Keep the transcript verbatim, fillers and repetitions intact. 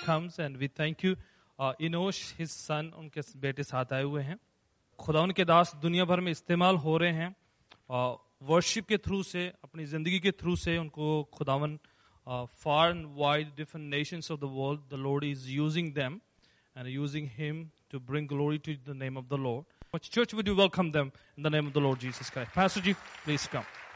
comes and we thank you. Uh, Enosh, his son, उनके बेटे साथ आए हुए हैं. खुदा उनके दास दुनिया भर में इस्तेमाल हो रहे हैं. वर्शिप uh, के थ्रू से, अपनी जिंदगी के थ्रू से उनको खुदावन uh, far and wide different nations of the world, the Lord is using them and using him to bring glory to the name of the Lord. Church, would you welcome them in the name of the Lord Jesus Christ? Pastor G, please come.